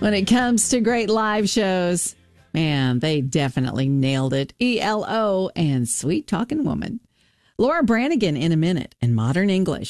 When it comes to great live shows, man, they definitely nailed it. ELO and Sweet Talking Woman. Laura Branigan in a minute in Modern English.